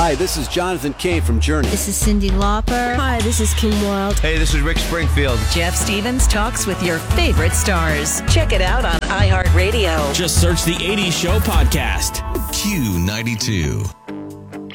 Hi, this is Jonathan Kay from Journey. This is Cyndi Lauper. Hi, this is Kim Wilde. Hey, this is Rick Springfield. Jeff Stevens talks with your favorite stars. Check it out on iHeartRadio. Just search the 80s Show podcast. Q92.